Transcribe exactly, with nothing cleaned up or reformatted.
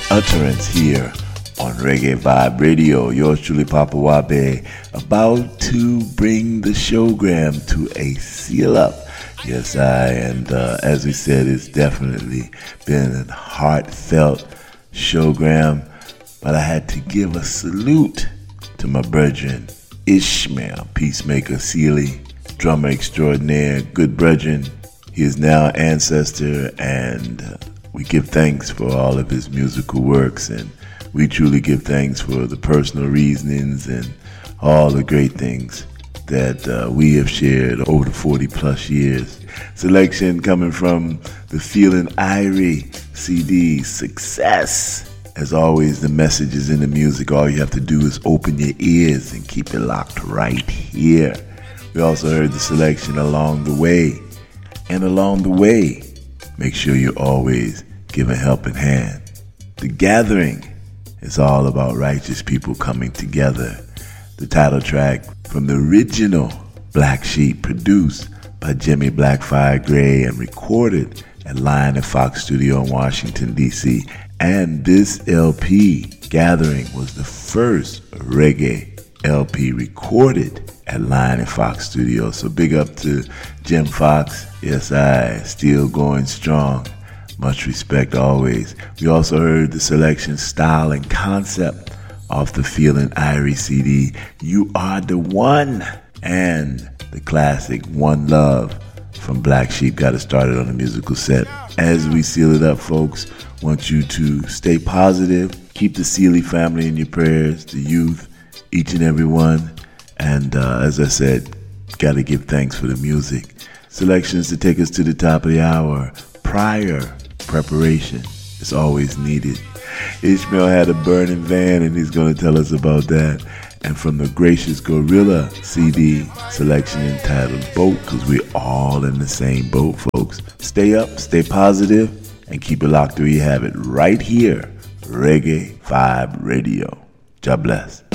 utterance here on Reggae Vibe Radio. Yours truly, Papa Wabe, about to bring the showgram to a seal up. Yes, I, and uh, as we said, it's definitely been a heartfelt showgram, but I had to give a salute to my brethren, Ishmael, Peacemaker Sealy, drummer extraordinaire, good brethren. He is now ancestor, and uh, we give thanks for all of his musical works, and we truly give thanks for the personal reasonings and all the great things that uh, we have shared over the forty plus years. Selection coming from the Feeling Irie C D, Success. As always, the message is in the music. All you have to do is open your ears and keep it locked right here. We also heard the selection Along the Way. And along the way, make sure you always give a helping hand. The Gathering is all about righteous people coming together. The title track from the original Black Sheep, produced by Jimmy Blackfire Gray and recorded at Lion and Fox Studio in Washington, D C And this L P, Gathering, was the first reggae L P recorded at Lion and Fox Studio. So big up to Jim Fox. Yes, I, still going strong. Much respect always. We also heard the selection Style and Concept off the Feeling Irie C D, You Are the One, and the classic One Love from Black Sheep got us started on the musical set. As we seal it up, folks, want you to stay positive, keep the Sealy family in your prayers, the youth, each and every one, and uh, as I said, gotta give thanks for the music. Selections to take us to the top of the hour. Prior preparation is always needed. Ishmael had a burning van, and he's going to tell us about that. And from the Gracious Gorilla C D, selection entitled Boat, because we're all in the same boat, folks. Stay up, stay positive, and keep it locked where you have it right here, Reggae Vibe Radio. God bless.